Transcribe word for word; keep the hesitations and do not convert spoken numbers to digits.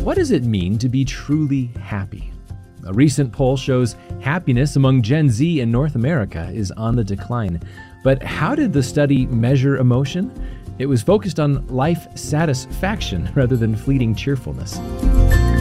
What does it mean to be truly happy? A recent poll shows happiness among Gen Z in North America is on the decline. But how did the study measure emotion? It was focused on life satisfaction rather than fleeting cheerfulness.